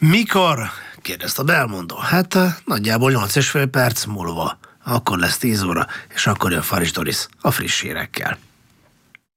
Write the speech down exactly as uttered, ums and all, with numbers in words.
Mikor? Kérdezte a belmondó. Hát nagyjából nyolc és fél perc múlva. Akkor lesz tíz óra, és akkor jön Faris Doris a friss hírekkel.